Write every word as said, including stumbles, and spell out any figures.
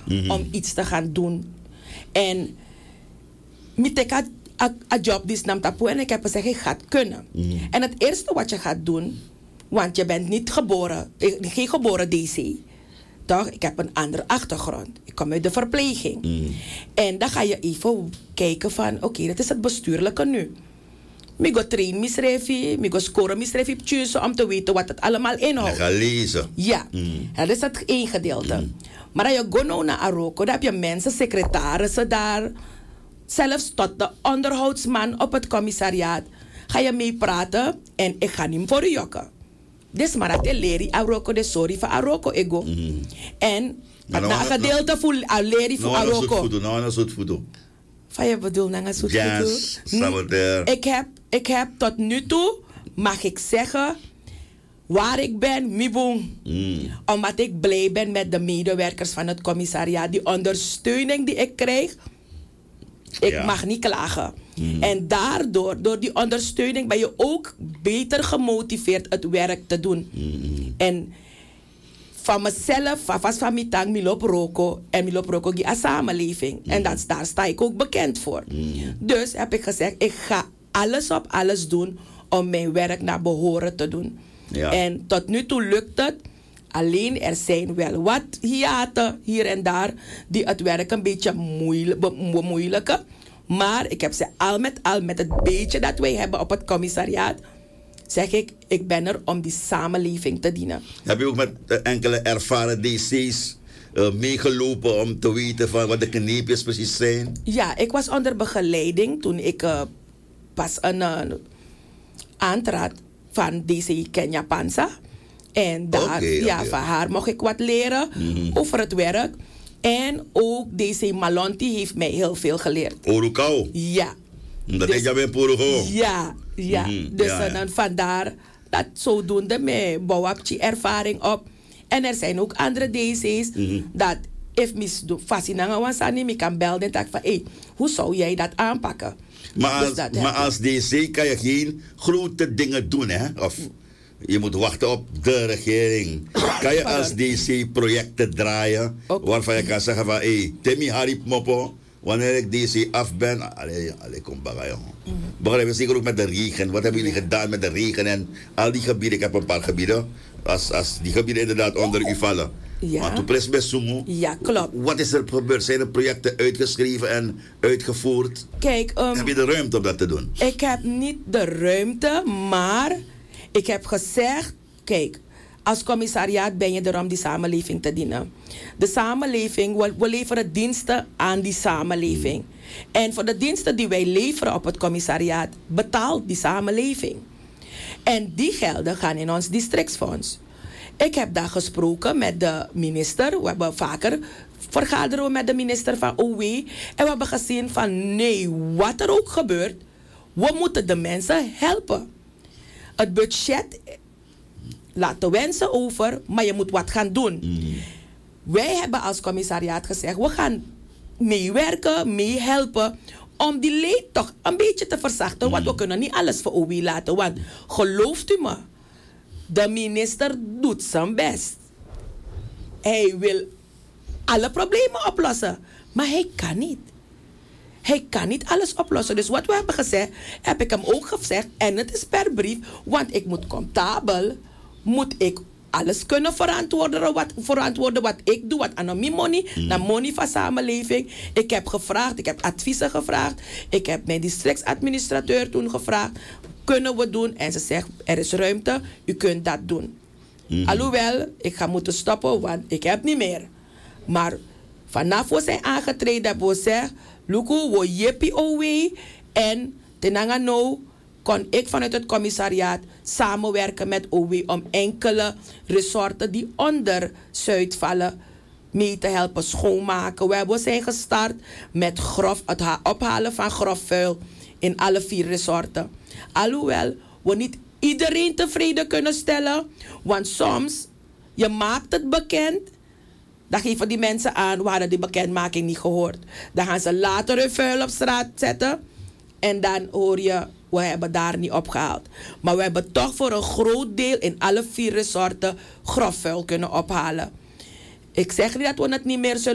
mm-hmm. om iets te gaan doen. En ik heb een job die nam tapu en ik heb gezegd, je gaat kunnen. Mm-hmm. En het eerste wat je gaat doen, want je bent niet geboren, geen geboren D C. Toch? Ik heb een andere achtergrond. Ik kom uit de verpleging. Mm. En dan ga je even kijken van, oké, okay, dat is het bestuurlijke nu. Ik ga trainen misrefi, ik ga scoren misrefi om te weten wat het allemaal inhoudt. Je gaat lezen. Ja, Mm. dat is het één gedeelte. Mm. Maar als je gaat nou naar Aroko, dan heb je mensen, secretarissen daar. Zelfs tot de onderhoudsman op het commissariaat. Ga je mee praten en ik ga niet voor je jokken. Dus maar dat leer je Aroko, de sorry voor Aroko ego. Mm. En Maar na nou, gedeelte voel leer je voor Nou, dat is Aroko. goed voeden. Nou, dat is goed voeden. Van je bedoel, na een soort Yes, voedsel? saboteur. Ik heb, ik heb tot nu toe, mag ik zeggen, waar ik ben, miboen. Mm. Omdat ik blij ben met de medewerkers van het commissariaat. Die ondersteuning die ik krijg, ik Ja. mag niet klagen. Mm. En daardoor, door die ondersteuning, ben je ook beter gemotiveerd het werk te doen. Mm. En van mezelf, van vast van mijn tang, Milop Roko. En Milop Roko die een samenleving. Mm. En dat, daar sta ik ook bekend voor. Mm. Dus heb ik gezegd, ik ga alles op alles doen om mijn werk naar behoren te doen. Ja. En tot nu toe lukt het. Alleen er zijn wel wat hiaten hier en daar die het werk een beetje moeilijk, bemoeilijken. Maar ik heb ze al met al met het beetje dat wij hebben op het commissariaat, zeg ik, ik ben er om die samenleving te dienen. Heb je ook met uh, enkele ervaren D C's uh, meegelopen om te weten van wat de kneepjes precies zijn? Ja, ik was onder begeleiding toen ik uh, pas een uh, aantrad van D C Kenya Panza. En daar, Okay, ja, okay. van haar mocht ik wat leren Mm-hmm. over het werk. En ook D C Malonti heeft mij heel veel geleerd. Orukau. Ja. Dat Dus- is jij bent Porugo. Ja, ja. Mhm, Dus ja, uh, ja. dan vandaar dat zodoende met bouwapje ervaring op. En er zijn ook andere D C's Mhm. dat if mis do fascinanga wansani mi kan bellen en tak van hey, hoe zou jij dat aanpakken? Maar Dus als, dat maar heb ik. als D C kan je geen grote dingen doen, hè? Of je moet wachten op de regering. Kan je als D C projecten draaien Ook. waarvan je kan zeggen van hé, hey, Timmy Harip Mopo, wanneer ik D C af ben, allee, allee kom bagay jongen. Begrijp je, zeker ook met de regen. Wat hebben jullie gedaan met de regen en al die gebieden? Ik heb een paar gebieden. Als, als die gebieden inderdaad onder u vallen. Ja. Maar toen pres best Sumo. Ja, klopt. Wat is er gebeurd? Zijn er projecten uitgeschreven en uitgevoerd? Kijk, um, Heb je de ruimte om dat te doen? ik heb niet de ruimte, maar ik heb gezegd, kijk, als commissariaat ben je er om die samenleving te dienen. De samenleving, we, we leveren diensten aan die samenleving. En voor de diensten die wij leveren op het commissariaat, betaalt die samenleving. En die gelden gaan in ons districtsfonds. Ik heb daar gesproken met de minister. We hebben vaker vergaderen we met de minister van O W. En we hebben gezien van nee, wat er ook gebeurt, we moeten de mensen helpen. Het budget laat de wensen over, maar je moet wat gaan doen. Mm. Wij hebben als commissariaat gezegd, we gaan meewerken, meehelpen om die leed toch een beetje te verzachten. Want we kunnen niet alles voor O W laten. Want gelooft u me, de minister doet zijn best. Hij wil alle problemen oplossen, maar hij kan niet. Hij kan niet alles oplossen. Dus wat we hebben gezegd, heb ik hem ook gezegd. En het is per brief, want ik moet comptabel, moet ik alles kunnen verantwoorden wat, verantwoorden wat ik doe, wat aan mijn money, mm. naar money van samenleving. Ik heb gevraagd, ik heb adviezen gevraagd. Ik heb mijn districtsadministrateur toen gevraagd, kunnen we doen? En ze zegt, er is ruimte, u kunt dat doen. Mm-hmm. Alhoewel, ik ga moeten stoppen, want ik heb niet meer. Maar vanaf we zijn aangetreden, hebben we gezegd, Luku, we jeppie O W. En tenanga nou kon ik vanuit het commissariaat samenwerken met O W om enkele resorten die onder Zuid vallen mee te helpen schoonmaken. We hebben zijn gestart met grof, het ophalen van grof vuil in alle vier resorten. Alhoewel we niet iedereen tevreden kunnen stellen, want soms je maakt het bekend, dan geven die mensen aan, we hadden die bekendmaking niet gehoord. Dan gaan ze later hun vuil op straat zetten en dan hoor je, we hebben daar niet opgehaald. Maar we hebben toch voor een groot deel in alle vier resorten grof vuil kunnen ophalen. Ik zeg niet dat we het niet meer zullen